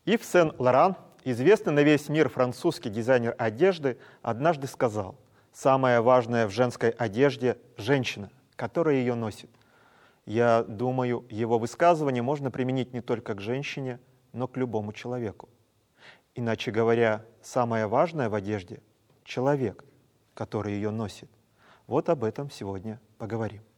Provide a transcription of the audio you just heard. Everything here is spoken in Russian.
Ив Сен-Лоран, известный на весь мир французский дизайнер одежды, однажды сказал: «Самое важное в женской одежде – женщина, которая ее носит». Я думаю, его высказывание можно применить не только к женщине, но к любому человеку. Иначе говоря, самое важное в одежде – человек, который ее носит. Вот об этом сегодня поговорим.